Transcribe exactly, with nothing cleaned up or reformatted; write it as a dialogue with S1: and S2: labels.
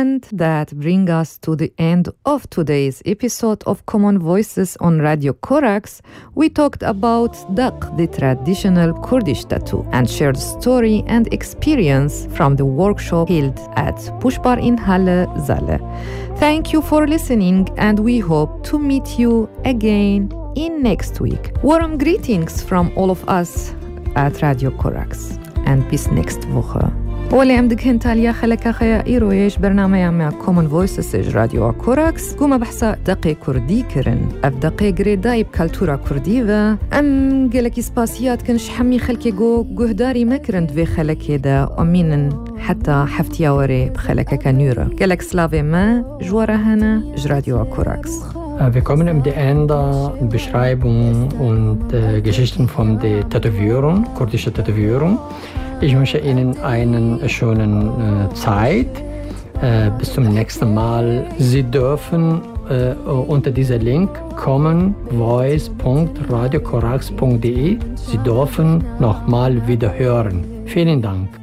S1: And that brings us to the end of today's episode of Common Voices on Radio Corax. We talked about Daq, the traditional Kurdish tattoo, and shared story and experience from the workshop held at Pushbar in Halle, Zale. Thank you for listening, and we hope to meet you again in next week. Warm greetings from all of us at Radio Corax, and bis next Woche. ولی ام دکن تالیا خلک خیا ایرویش برنامه ما Common Voices رادیو کوراکس گوما بحثا دقیق کردی کرن اف دقیق گریدای بکالتورا کردی و ام گلکی سپاسیات کنش حمی خلکی گو گهداری مکرند و خلکی دا امینن حتی حفتیا وری بخلک کنیورا گلک سلاوی ما جواره هنه رادیو کوراکس.
S2: Wir kommen am Ende Beschreibung und äh, Geschichten von der Tätowierung, kurdische Tätowierung. Ich wünsche Ihnen einen schönen äh, Zeit. Äh, bis zum nächsten Mal. Sie dürfen äh, unter dieser Link kommen, voice punkt radio corax punkt de. Sie dürfen nochmal wieder hören. Vielen Dank.